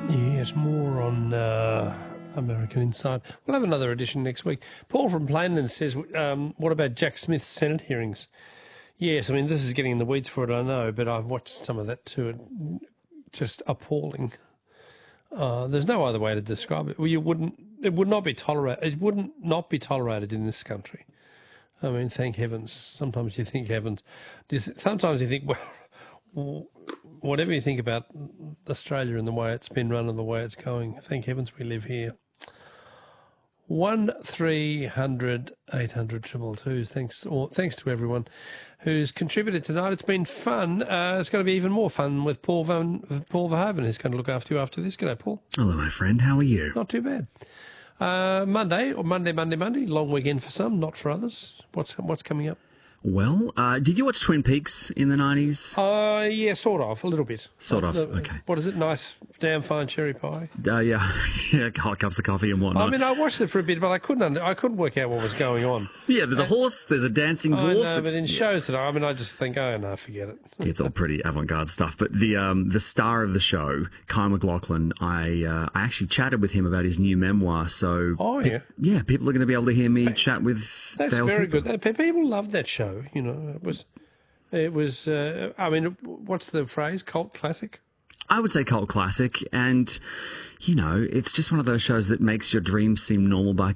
Yes, more on American Inside. We'll have another edition next week. Paul from Plainland says, what about Jack Smith's Senate hearings? Yes, I mean, this is getting in the weeds for it, I know, but I've watched some of that too. Just appalling. There's no other way to describe it. Well, it would not be tolerated. It wouldn't not be tolerated in this country. I mean, thank heavens. Sometimes you think heavens. Sometimes you think, well, whatever you think about Australia and the way it's been run and the way it's going, thank heavens we live here. 1300 800 222. Thanks to everyone who's contributed tonight. It's been fun. It's going to be even more fun with Paul Verhoeven, who's going to look after you after this. G'day, Paul. Hello, my friend. How are you? Not too bad. Monday. Long weekend for some, not for others. What's coming up? Well, did you watch Twin Peaks in the 90s? Yeah, sort of, a little bit. Sort of, okay. What is it? Nice, damn fine cherry pie? Yeah, hot cups of coffee and whatnot. I mean, I watched it for a bit, but I couldn't work out what was going on. Yeah, there's a horse, there's a dancing dwarf. I know, but in shows that I just think, oh, no, forget it. It's all pretty avant-garde stuff. But the star of the show, Kyle MacLachlan, I actually chatted with him about his new memoir. So, yeah, people are going to be able to hear me chat with That's Dale very Cooper. good. People love that show. You know, it was. I mean, what's the phrase? Cult classic. I would say cult classic, and you know, it's just one of those shows that makes your dreams seem normal by